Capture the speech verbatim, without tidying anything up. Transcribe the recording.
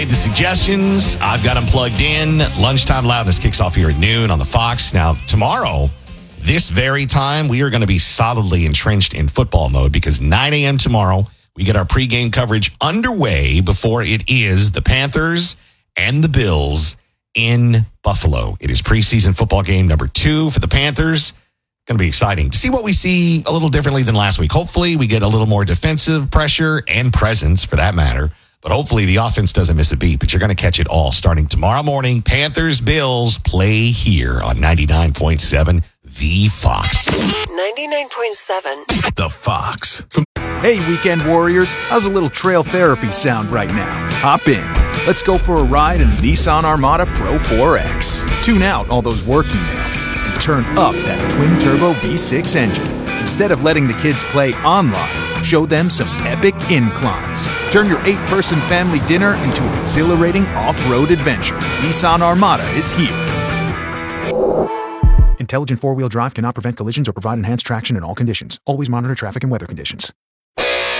The suggestions, I've got them plugged in. Lunchtime Loudness kicks off here at noon on the Fox. Now, tomorrow, this very time, we are going to be solidly entrenched in football mode because nine a.m. tomorrow, we get our pregame coverage underway before it is the Panthers and the Bills in Buffalo. It is preseason football game number two for the Panthers. Going to be exciting to see what we see a little differently than last week. Hopefully, we get a little more defensive pressure and presence for that matter. But hopefully the offense doesn't miss a beat. But you're going to catch it all starting tomorrow morning. Panthers, Bills play here on ninety-nine point seven The Fox. ninety-nine point seven The Fox. Hey, weekend warriors. How's a little trail therapy sound right now? Hop in. Let's go for a ride in the Nissan Armada Pro four X. Tune out all those work emails and turn up that twin-turbo V six engine. Instead of letting the kids play online, show them some epic inclines. Turn your eight-person family dinner into an exhilarating off-road adventure. Nissan Armada is here. Intelligent four-wheel drive cannot prevent collisions or provide enhanced traction in all conditions. Always monitor traffic and weather conditions.